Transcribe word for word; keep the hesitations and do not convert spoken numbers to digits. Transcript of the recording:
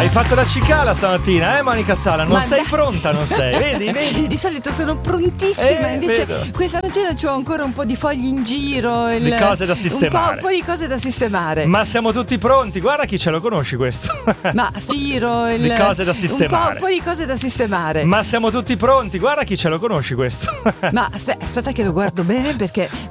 Hai fatto la cicala stamattina, eh Monica Sala? Non Ma sei dai. pronta, non sei? Vedi, vedi? Di solito sono prontissima, Eh, invece vedo. questa mattina c'ho ancora un po' di fogli in giro, il- Di cose da Un po', sistemare. un po' di cose da sistemare. Ma siamo tutti pronti, guarda chi ce lo conosci questo. Ma giro il, Di cose da un po', sistemare. un po' di cose da sistemare. Ma siamo tutti pronti, guarda chi ce lo conosci questo. Ma aspe- aspetta che lo guardo bene perché